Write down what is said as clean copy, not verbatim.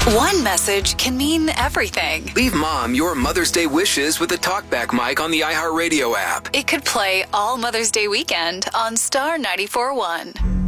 One message can mean everything. Leave Mom your Mother's Day wishes with a talkback mic on the iHeartRadio app. It could play all Mother's Day weekend on Star 94.1.